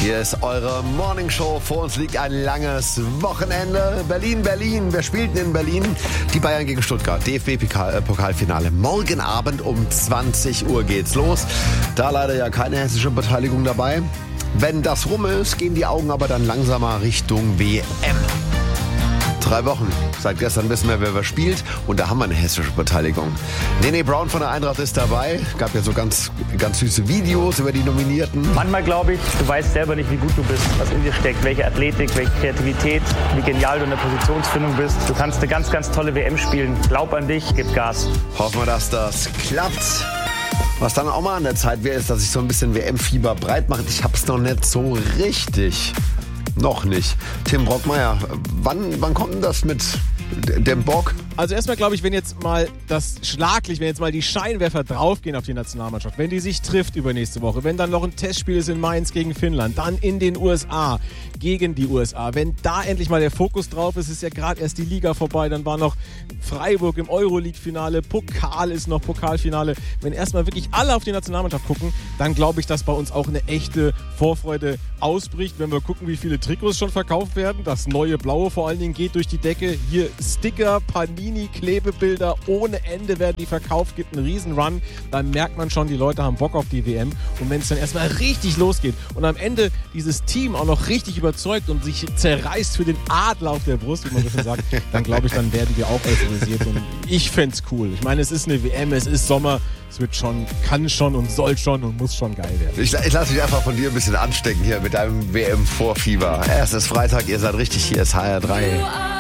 Hier ist eure Morningshow. Vor uns liegt ein langes Wochenende. Berlin. Wer spielt denn in Berlin? Die Bayern gegen Stuttgart. DFB-Pokalfinale. Morgen Abend um 20 Uhr geht's los. Da leider ja keine hessische Beteiligung dabei. Wenn das rum ist, gehen die Augen aber dann langsamer Richtung WM. 3 Wochen. Seit gestern wissen wer spielt. Und da haben wir eine hessische Beteiligung. Nene Brown von der Eintracht ist dabei. Gab ja so ganz süße Videos über die Nominierten. Manchmal glaube ich, du weißt selber nicht, wie gut du bist, was in dir steckt, welche Athletik, welche Kreativität, wie genial du in der Positionsfindung bist. Du kannst eine ganz, ganz tolle WM spielen. Glaub an dich, gib Gas. Hoffen wir, dass das klappt. Was dann auch mal an der Zeit wäre, ist, dass sich so ein bisschen WM-Fieber breit macht. Ich hab's noch nicht so richtig. Noch nicht. Tim Brockmeier, wann kommt denn das mit dem Bock? Also erstmal glaube ich, wenn jetzt mal die Scheinwerfer draufgehen auf die Nationalmannschaft, wenn die sich trifft übernächste Woche, wenn dann noch ein Testspiel ist in Mainz gegen Finnland, dann in den USA gegen die USA, wenn da endlich mal der Fokus drauf ist, ist ja gerade erst die Liga vorbei, dann war noch Freiburg im Euroleague-Finale, Pokalfinale. Wenn erstmal wirklich alle auf die Nationalmannschaft gucken, dann glaube ich, dass bei uns auch eine echte Vorfreude ausbricht, wenn wir gucken, wie viele Trikots schon verkauft werden. Das neue Blaue vor allen Dingen geht durch die Decke. Hier Sticker, Panini, Klebebilder ohne Ende werden die verkauft, gibt einen riesen Run. Dann merkt man schon, die Leute haben Bock auf die WM. Und wenn es dann erstmal richtig losgeht und am Ende dieses Team auch noch richtig überzeugt und sich zerreißt für den Adler auf der Brust, wie man so schön sagt, dann glaube ich, dann werden wir auch euphorisiert. Und ich fände es cool. Ich meine, es ist eine WM, es ist Sommer. Es wird schon, kann schon und soll schon und muss schon geil werden. Ich lasse mich einfach von dir ein bisschen anstecken hier mit deinem WM-Vorfieber. Es ist Freitag, ihr seid richtig, hier ist HR3.